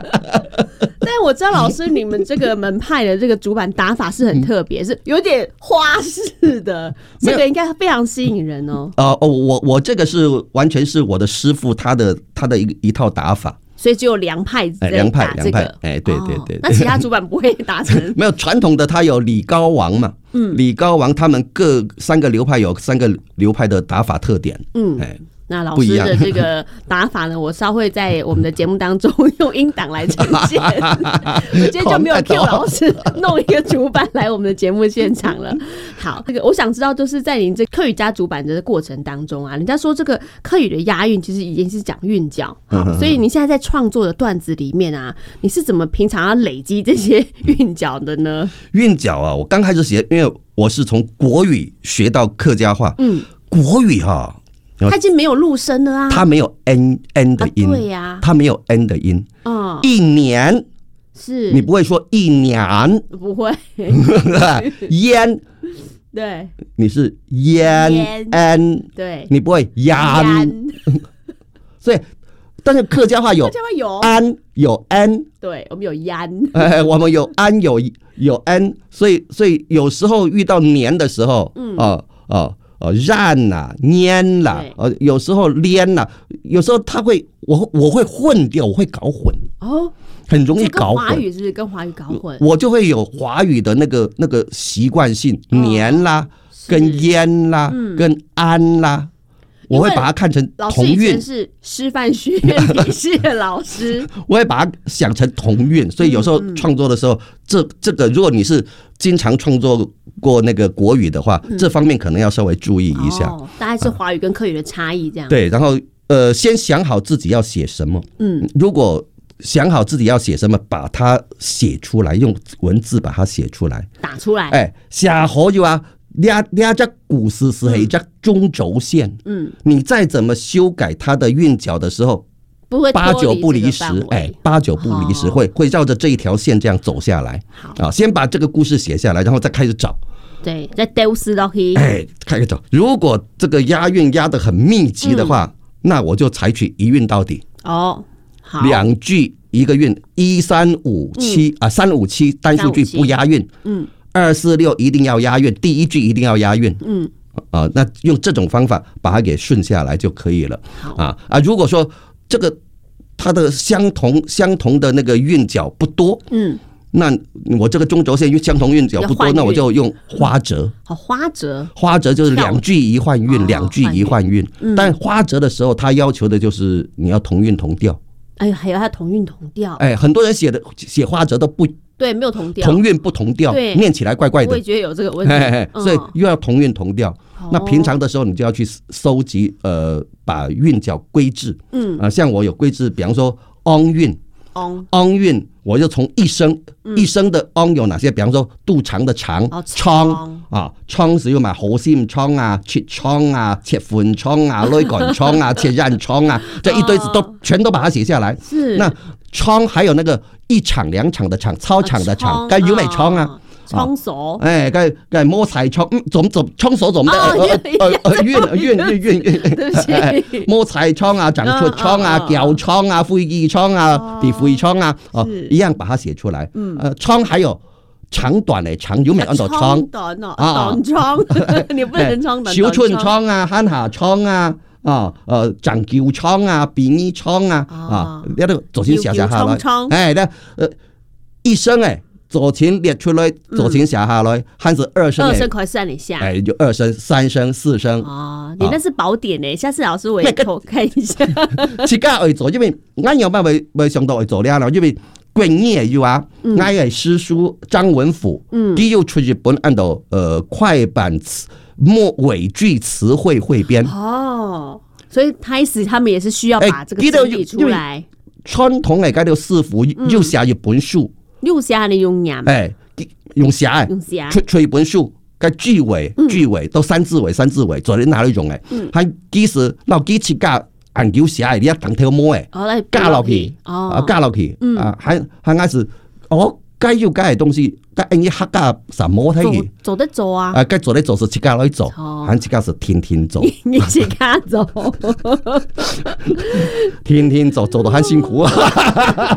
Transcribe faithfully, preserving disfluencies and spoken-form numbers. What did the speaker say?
但我知道老师你们这个门派的这个主板打法是很特别、嗯，是有点花式的，这个应该非常吸引人哦。 呃哦，我我这个是完全是我的师傅他的他的一一套打法。 所以只有梁派在打这个， 哎，对对对、哦。 那其他主板不会打成？ 没有传统的，他有李高王嘛，嗯，李高王他们各三个流派有三个流派的打法特点，嗯，哎。 那老师的这个打法呢，我稍会在我们的节目当中用音档来呈现。我今天就没有 Q 老师弄一个主板来我们的节目现场了。好，这个我想知道，就是在您这客语加主板的过程当中啊，人家说这个客语的押韵其实已经是讲韵脚，所以你现在在创作的段子里面啊，你是怎么平常要累积这些韵脚的呢？ 韵脚啊，我刚开始学，因为我是从国语学到客家话，嗯，国语哈、啊。 他已经没有入声了啊， 他没有 n n 的音，啊、 对呀、啊， 他没有 n 的音。哦，一年是你不会说一年， 不会。 烟， 对， 你是烟 n， 对， 你不会烟。所以，但是客家话有客家话有安有 n， 对，我们有烟， 哎，我们有安有有 n， 所以所以有时候遇到年的时候，嗯哦哦。呃，染啦、黏啦，呃，有时候连啦，有时候他会，我我会混掉，我会搞混哦，很容易搞混。 华语是不是跟华语搞混？ 我就会有华语的那个那个习惯性，黏啦、哦、跟烟啦、嗯、跟安啦。我会把它看成同韵。老师以前是师范学院体系的老师， 我会把它想成同韵，所以有时候创作的时候，嗯、这这个如果你是经常创作过那个国语的话，嗯、这方面可能要稍微注意一下。 哦，大概是华语跟客语的差异这样。 对，然后呃，先想好自己要写什么。嗯，如果想好自己要写什么，把它写出来，用文字把它写出来， 打出来。 哎，写好就啊。俩俩只故事是一只中轴线，嗯，你再怎么修改它的韵脚的时候， 不会八九不离十，哎，八九不离十，哦、会会绕着这一条线这样走下来。好啊，先把这个故事写下来，然后再开始找。 对，再丢失落去。 哎，开始找。如果这个押韵押得很密集的话，嗯、那我就采取一韵到底。 哦，好， 两句一个韵，一三五七啊，三五七单数句不押韵。嗯。二四六一定要押韵，第一句一定要押韵，嗯，啊，那用这种方法把它给顺下来就可以了。啊啊，如果说这个它的相同相同的那个韵脚不多，嗯，那我这个中轴线相同韵脚不多，那我就用花折。 好，花折， 花折就是两句一换韵，两句一换韵。但花折的时候，它要求的就是你要同韵同调。 哎，还有它同韵同调。 哎，很多人写的写花折都不。 对，没有同调， 同韵不同调，念起来怪怪的。 我也觉得有这个问题， 嘿嘿嗯、所以又要同韵同调。哦、那平常的时候，你就要去收集，呃，把韵脚归置。嗯，啊、呃，像我有归置，比方说 on 韵 ，on on 韵，我就从一声、嗯、一声的 on 有哪些？比方说肚肠的肠，倉、哦、啊，倉是要買好心倉啊、切倉啊、切款倉啊、內幹倉啊、切刃倉啊，這一堆字都全都把它寫下來。是那。倉還有那個一場兩場的場，操場的場，該有沒倉啊？ 倉所， 哎，該該摸彩倉，嗯，怎麼怎倉所怎麼的？呃呃運運運運運，摸彩倉啊，長出倉啊，腳倉啊，飛機倉啊，地飛倉啊，哦，一樣把它寫出來。嗯，呃，倉還有長短的長，有沒有按照倉？ 短哦，短倉，你不能長短。 小寸倉啊，慳下倉啊。啊，呃，長橋倉啊，便宜倉啊，啊，你都左前寫下下來，哎，那呃一聲哎，左前列出來，左前寫下來，還是二聲， 二聲可以算一下， 哎，就二聲、三聲、四聲。 哦，你那是寶典呢，下次老師我也看一下。 自家會做，因為俺有辦法會上到會做了，因為貴業有啊，俺係師叔張文甫，佢又出一本按照呃快板詞。末尾句詞彙彙編哦，所以開始他們也是需要把這個整理出來。 傳統嚟講，條師傅要寫一本書， 要寫你用念， 誒，用寫，用寫，出出一本書，個句尾句尾都三字尾三字尾，做你哪裡用誒？係幾時鬧幾次加研究寫誒？你一等條摸誒，加落去，啊加落去，啊，係係啱是，哦。該要該的東西，該按一客家什麼睇嘅？ 走得走啊！ 啊，該走得走是自家來走，還自家是天天走。 你自家走， 天天走，走得很辛苦啊！